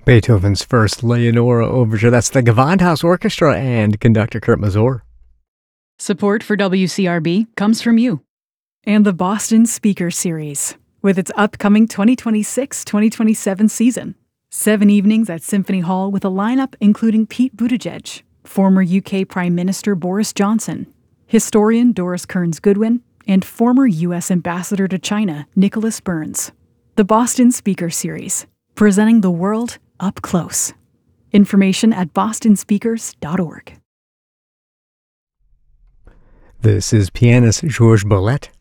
Beethoven's First Leonora Overture. That's the Gewandhaus Orchestra and conductor Kurt Mazur. Support for WCRB comes from you. And the Boston Speaker Series, with its upcoming 2026-2027 season. 7 evenings at Symphony Hall with a lineup including Pete Buttigieg, former UK Prime Minister Boris Johnson, historian Doris Kearns-Goodwin, and former U.S. Ambassador to China Nicholas Burns. The Boston Speaker Series, presenting the world up close. Information at bostonspeakers.org. This is pianist Georges Bolet